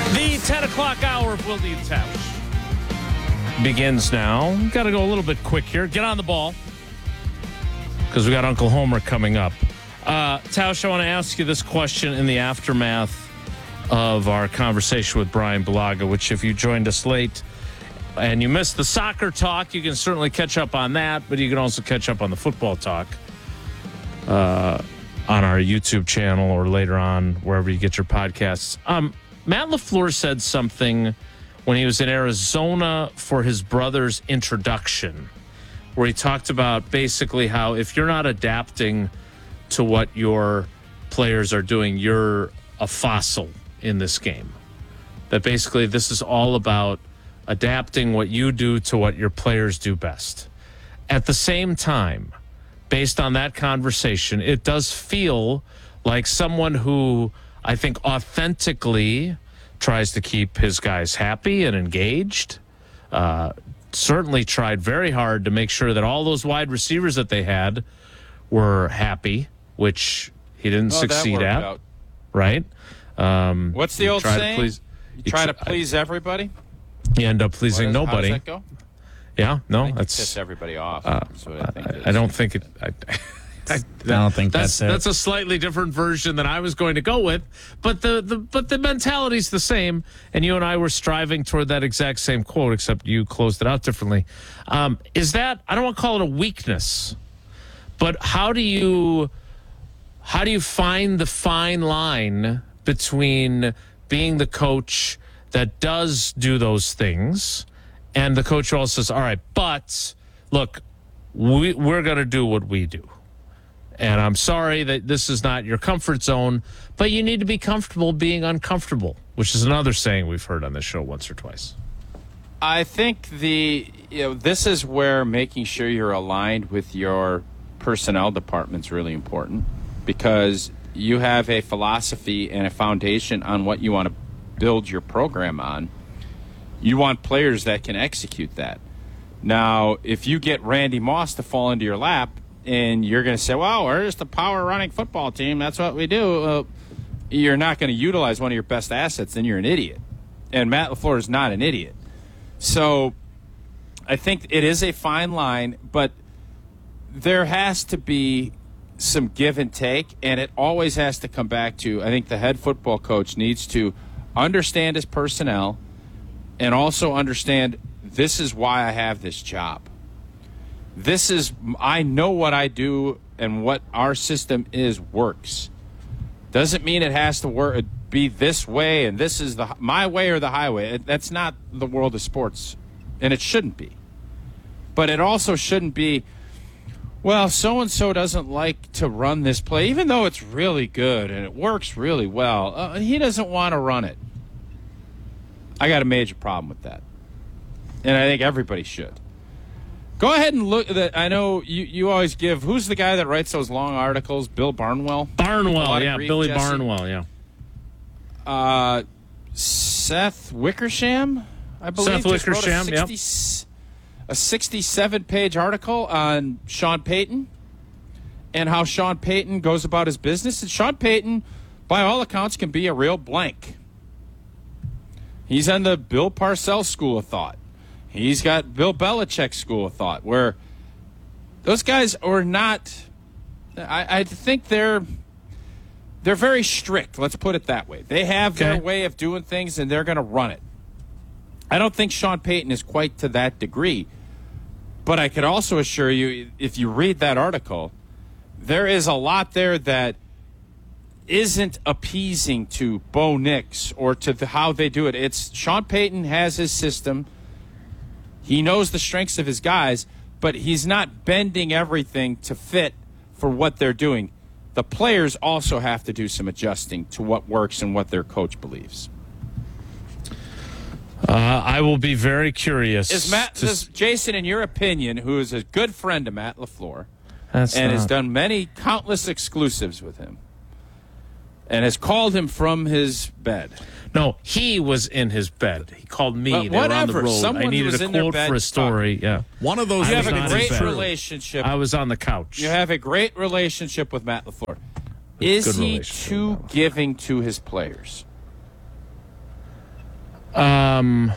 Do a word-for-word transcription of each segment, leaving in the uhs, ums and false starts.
The ten o'clock hour of Wilde and Tausch begins now. Got to go a little bit quick here. Get on the ball because we got Uncle Homer coming up. Uh, Tausch, I want to ask you this question in the aftermath of our conversation with Brian Bulaga, which if you joined us late and you missed the soccer talk, you can certainly catch up on that, but you can also catch up on the football talk uh, on our YouTube channel or later on wherever you get your podcasts. Um, Matt LaFleur said something when he was in Arizona for his brother's introduction, where he talked about basically how if you're not adapting to what your players are doing, you're a fossil in this game. That basically this is all about adapting what you do to what your players do best. At the same time, based on that conversation, it does feel like someone who I think authentically tries to keep his guys happy and engaged. Uh, certainly tried very hard to make sure that all those wide receivers that they had were happy, which he didn't oh, succeed at. Out. Right? Um, What's the old saying? Please, you try to please everybody? You end up pleasing does, nobody. How does that go? Yeah, no, I think that's piss everybody off. Uh, so I, think I, I don't think it. I, I, I don't think that's that's, that's a slightly different version than I was going to go with, but the, the but the mentality's the same, and you and I were striving toward that exact same quote, except you closed it out differently. Um, is that I don't want to call it a weakness, but how do you how do you find the fine line between being the coach that does do those things and the coach who also says, all right, but look, we, we're going to do what we do. And I'm sorry that this is not your comfort zone, but you need to be comfortable being uncomfortable, which is another saying we've heard on this show once or twice. I think the you know this is where making sure you're aligned with your personnel department is really important, because you have a philosophy and a foundation on what you want to build your program on. You want players that can execute that. Now, if you get Randy Moss to fall into your lap, and you're going to say, well, we're just a power-running football team, that's what we do, uh, you're not going to utilize one of your best assets, then you're an idiot. And Matt LaFleur is not an idiot. So I think it is a fine line, but there has to be some give and take, and it always has to come back to, I think the head football coach needs to understand his personnel and also understand this is why I have this job. This is, I know what I do and what our system is works. Doesn't mean it has to work, be this way and this is the my way or the highway. That's not the world of sports, and it shouldn't be. But it also shouldn't be, well, so-and-so doesn't like to run this play, even though it's really good and it works really well. Uh, he doesn't want to run it. I got a major problem with that. And I think everybody should. Go ahead and look. At I know you, you always give, who's the guy that writes those long articles? Bill Barnwell? Barnwell, yeah. Greek, Billy Jesse. Barnwell, yeah. Uh, Seth Wickersham, I believe. Seth Wickersham, yep. A sixty-seven page article on Sean Payton and how Sean Payton goes about his business. And Sean Payton, by all accounts, can be a real blank. He's on the Bill Parcells school of thought. He's got Bill Belichick's school of thought, where those guys are not. I, I think they're they're very strict. Let's put it that way. They have okay. their way of doing things, and they're going to run it. I don't think Sean Payton is quite to that degree, but I could also assure you, if you read that article, there is a lot there that isn't appeasing to Bo Nix or to the, how they do it. It's Sean Payton has his system. He knows the strengths of his guys, but he's not bending everything to fit for what they're doing. The players also have to do some adjusting to what works and what their coach believes. Uh, I will be very curious. Is Matt, to... is Jason, in your opinion, who is a good friend of Matt LaFleur, That's and not... has done many countless exclusives with him, and has called him from his bed. No, he was in his bed. He called me. But they were on the whatever. road. Someone I needed was a in their quote bed for a story. Yeah, One of those. You I have was a not great in bed. relationship. I was on the couch. You have a great relationship with Matt LaFleur. Is Good he relationship too with Matt LaFleur. giving to his players? Um,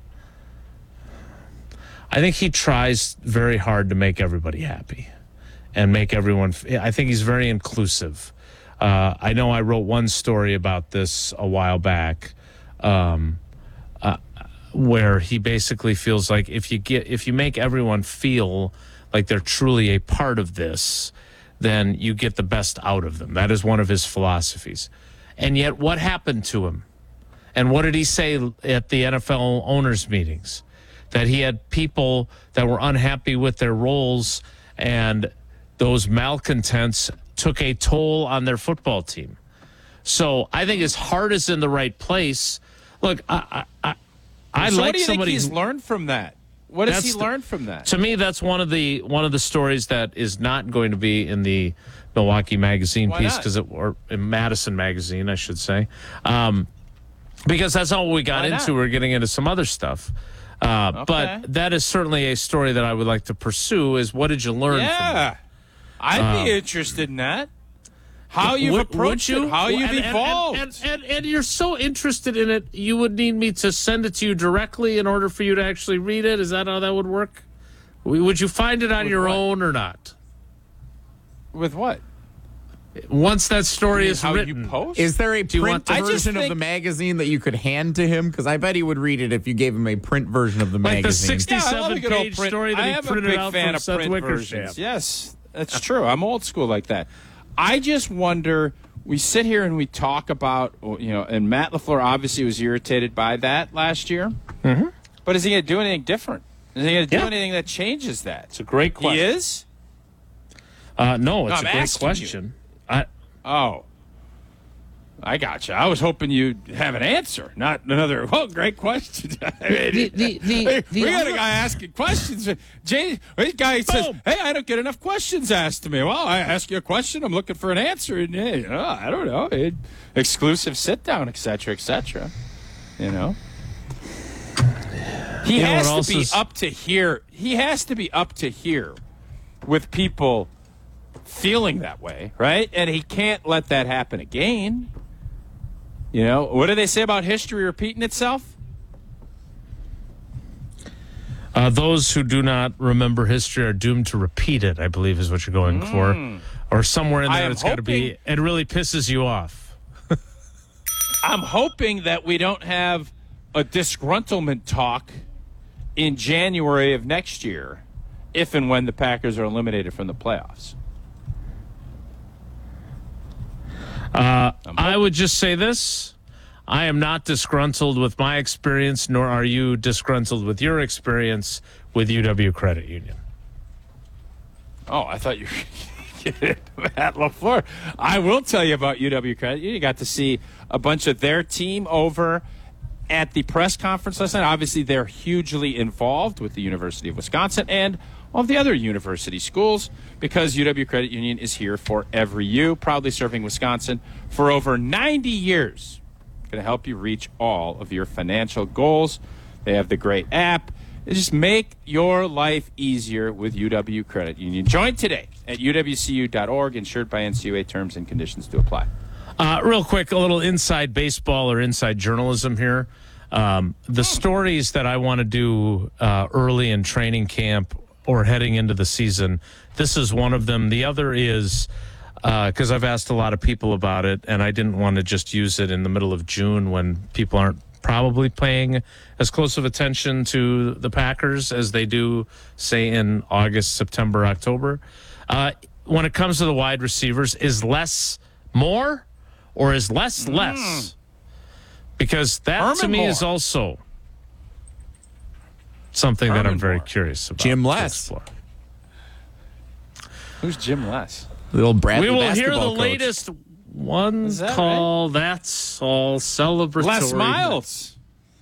I think he tries very hard to make everybody happy and make everyone. I think he's very inclusive. Uh, I know I wrote one story about this a while back, um, uh, where he basically feels like if you get if you make everyone feel like they're truly a part of this, then you get the best out of them. That is one of his philosophies. And yet, what happened to him? And what did he say at the N F L owners' meetings? That he had people that were unhappy with their roles, and those malcontents took a toll on their football team. So I think his heart is in the right place. Look, I I, I, I so like what do you somebody think he's who, learned from that? What has he the, learned from that? To me, that's one of the one of the stories that is not going to be in the Milwaukee Magazine Why piece not? because it or in Madison Magazine, I should say, um, because that's not what we got Why into. not? We're getting into some other stuff. Uh, Okay. But that is certainly a story that I would like to pursue. Is what did you learn from Yeah, that? I'd Um, be interested in that. How you've Would- approached would you? it, how you've and, and- evolved. And, and, and, and you're so interested in it, you would need me to send it to you directly in order for you to actually read it? Is that how that would work? Would you find it on With your what? own or not? With what? Once that story is How written. you post? Is there a you want print to- I just version of think- the magazine that you could hand to him? Because I bet he would read it if you gave him a print version of the Like the magazine. sixty- Yeah, I love a good old page print. story that I he am printed a big out fan from of Seth print Wickersham. versions. Yes, that's true. I'm old school like that. I just wonder. We sit here and we talk about, you know, and Matt LaFleur obviously was irritated by that last year. Mm-hmm. But is he going to do anything different? Is he going to do Yeah. anything that changes that? It's a great question. He is? Uh, no, it's No, a I'm great asking question. I, Oh. I got you. I was hoping you'd have an answer, not another, well, great question. I mean, The- the- the- we the got a other- guy asking questions. Jay, this guy says, Boom. hey, I don't get enough questions asked to me. Well, I ask you a question, I'm looking for an answer. And, hey, oh, I don't know. It, exclusive sit-down, et cetera, et cetera. You know? He You know has what to else be is- up to here. He has to be up to here with people feeling that way, right? And he can't let that happen again. You know, what do they say about history repeating itself? uh, those who do not remember history are doomed to repeat it, I believe is what you're going for. Or somewhere in I there am it's got to be, it really pisses you off. I'm hoping that we don't have a disgruntlement talk in January of next year if and when the Packers are eliminated from the playoffs. Uh, I would just say this. I am not disgruntled with my experience, nor are you disgruntled with your experience with U W Credit Union. Oh, I thought you were getting Matt LaFleur. I will tell you about U W Credit. You got to see a bunch of their team over at the press conference last night. Obviously, they're hugely involved with the University of Wisconsin and all of the other university schools because U W Credit Union is here for every U, proudly serving Wisconsin for over ninety years. Going to help you reach all of your financial goals. They have the great app. They just make your life easier with U W Credit Union. Join today at U W C U dot org, insured by N C U A. Terms and conditions to apply. Uh, real quick, a little inside baseball or inside journalism here. Um, the stories that I want to do uh, early in training camp or heading into the season, this is one of them. The other is, because uh, I've asked a lot of people about it, and I didn't want to just use it in the middle of June when people aren't probably paying as close of attention to the Packers as they do, say, in August, September, October. Uh, when it comes to the wide receivers, is less more or is less Mm. less? Because that, Herman to me, Moore. is also something that I'm Herman very Moore. curious about. Jim to Less. explore. Who's Jim Less? Little Bradley We will hear the basketball coach. latest one Is that call. That's all celebratory. Les Miles.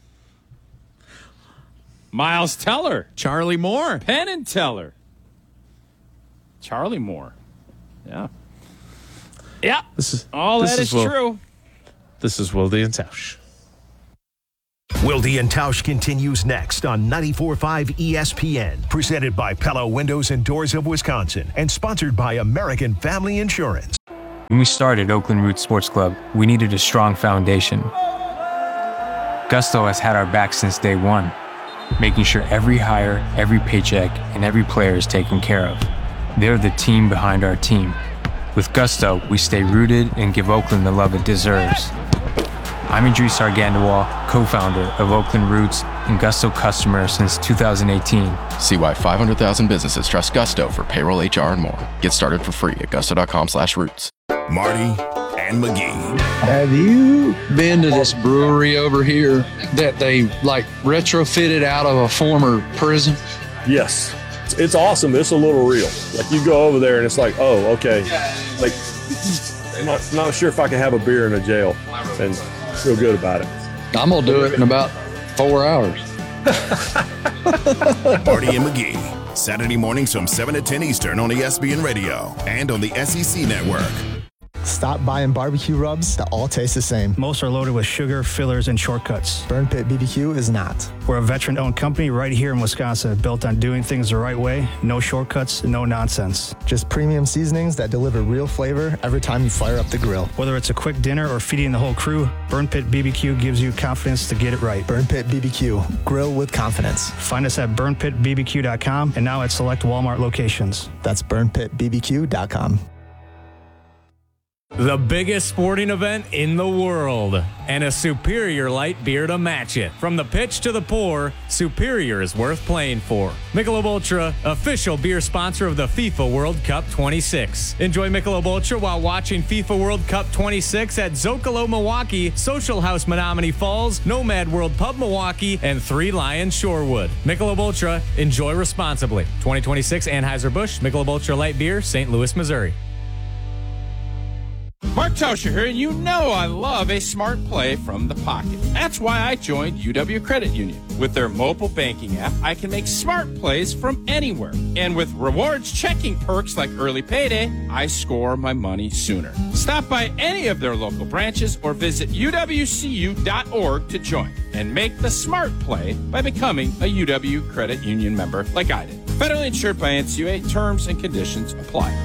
Miles Teller. Charlie Moore. Penn and Teller. Charlie Moore. Yeah. Yeah. This is All this that is Will, true. This is Wilde and Tausch. Wilde and Tausch continues next on ninety-four point five E S P N, presented by Pella Windows and Doors of Wisconsin, and sponsored by American Family Insurance. When we started Oakland Roots Sports Club, we needed a strong foundation. Gusto has had our back since day one, making sure every hire, every paycheck, and every player is taken care of. They're the team behind our team. With Gusto, we stay rooted and give Oakland the love it deserves. I'm Idris Argandawal, co-founder of Oakland Roots and Gusto customer since two thousand eighteen. See why five hundred thousand businesses trust Gusto for payroll, H R, and more. Get started for free at gusto.com slash roots. Marty and McGee. Have you been to this brewery over here that they like retrofitted out of a former prison? Yes. It's awesome. It's a little real. Like you go over there and it's like, oh, okay. Like, I'm not, not sure if I can have a beer in a jail and feel good about it. I'm going to do it in about four hours. Marty and McGee, Saturday mornings from seven to ten Eastern on E S P N Radio and on the S E C Network. Stop buying barbecue rubs that all taste the same. Most are loaded with sugar, fillers, and shortcuts. Burn Pit B B Q is not. We're a veteran-owned company right here in Wisconsin, built on doing things the right way, no shortcuts, no nonsense. Just premium seasonings that deliver real flavor every time you fire up the grill. Whether it's a quick dinner or feeding the whole crew, Burn Pit B B Q gives you confidence to get it right. Burn Pit B B Q, grill with confidence. Find us at burn pit b b q dot com and now at select Walmart locations. That's burn pit b b q dot com. The biggest sporting event in the world, and a Superior light beer to match it. From the pitch to the pour, Superior is worth playing for. Michelob Ultra, official beer sponsor of the FIFA World Cup twenty-six. Enjoy Michelob Ultra while watching FIFA World Cup twenty-six at Zocalo Milwaukee, Social House Menominee Falls, Nomad World Pub Milwaukee, and Three Lions Shorewood. Michelob Ultra, enjoy responsibly. twenty twenty-six Anheuser-Busch, Michelob Ultra Light Beer, Saint Louis, Missouri. Mark Tauscher here, and you know I love a smart play from the pocket. That's why I joined U W Credit Union. With their mobile banking app, I can make smart plays from anywhere. And with rewards checking perks like early payday, I score my money sooner. Stop by any of their local branches or visit u w c u dot org to join and make the smart play by becoming a U W Credit Union member like I did. Federally insured by N C U A. Terms and conditions apply.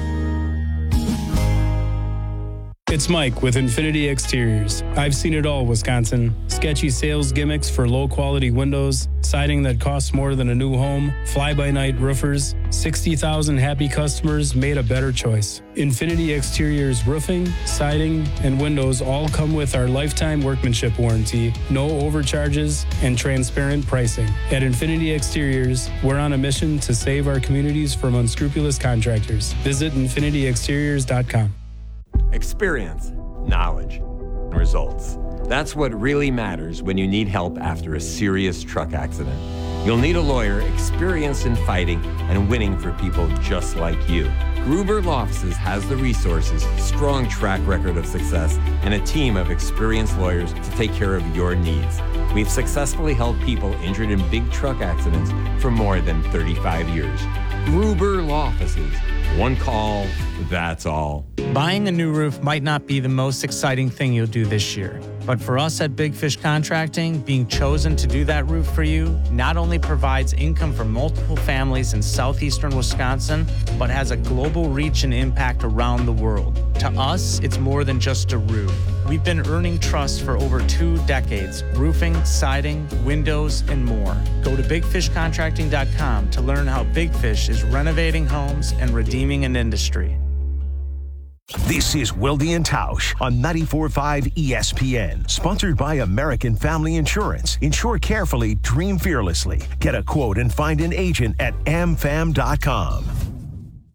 It's Mike with Infinity Exteriors. I've seen it all, Wisconsin. Sketchy sales gimmicks for low-quality windows, siding that costs more than a new home, fly-by-night roofers. sixty thousand happy customers made a better choice. Infinity Exteriors roofing, siding, and windows all come with our lifetime workmanship warranty, no overcharges, and transparent pricing. At Infinity Exteriors, we're on a mission to save our communities from unscrupulous contractors. Visit infinity exteriors dot com. Experience, knowledge, and results. That's what really matters when you need help after a serious truck accident. You'll need a lawyer experienced in fighting and winning for people just like you. Gruber Law Offices has the resources, strong track record of success, and a team of experienced lawyers to take care of your needs. We've successfully helped people injured in big truck accidents for more than thirty-five years. Gruber Law Offices. One call, that's all. Buying a new roof might not be the most exciting thing you'll do this year. But for us at Big Fish Contracting, being chosen to do that roof for you not only provides income for multiple families in southeastern Wisconsin, but has a global reach and impact around the world. To us, it's more than just a roof. We've been earning trust for over two decades, roofing, siding, windows, and more. Go to big fish contracting dot com to learn how Big Fish is renovating homes and redeeming an industry. This is Wilde and Tausch on ninety-four point five E S P N. Sponsored by American Family Insurance. Insure carefully, dream fearlessly. Get a quote and find an agent at am fam dot com.